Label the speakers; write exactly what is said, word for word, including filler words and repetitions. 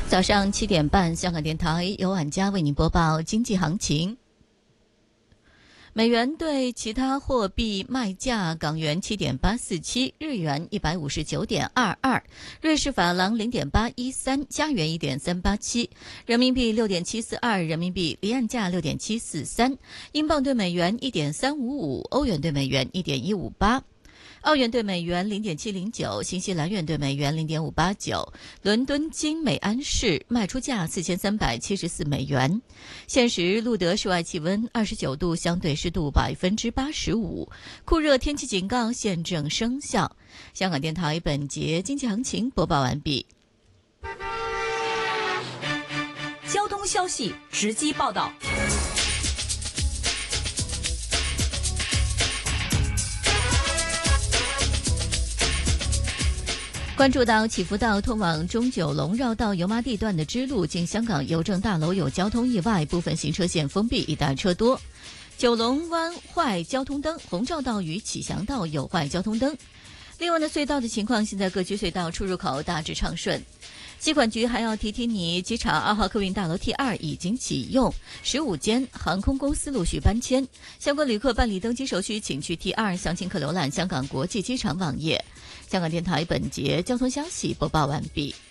Speaker 1: 早上七点半，香港电台由晚佳为您播报经济行情。美元对其他货币卖价：港元七点八四七，日元一百五十九点二二，瑞士法郎零点八一三，加元一点三八七，人民币六点七四二，人民币离岸价六点七四三，英镑对美元一点三五五，欧元对美元一点一五八。澳元对美元 零点七零九， 新西兰元对美元 零点五八九， 伦敦金每安士卖出价四千三百七十四美元。现时录得室外气温二十九度，相对湿度百分之八十五，酷热天气警告现正生效。香港电台本节经济行情播报完毕。
Speaker 2: 交通消息直击报道。
Speaker 1: 关注到祈福道通往中九龙绕道油麻地段的支路，经香港邮政大楼有交通意外，部分行车线封闭，一带车多。九龙湾坏交通灯，红照道与启祥道有坏交通灯。另外呢，隧道的情况，现在各区隧道出入口大致畅顺。机管局还要提提你，机场二号客运大楼 T 二 已经启用，十五间航空公司陆续搬迁，相关旅客办理登机手续，请去 T 二，详情可浏览香港国际机场网页。香港电台本节交通消息播报完毕。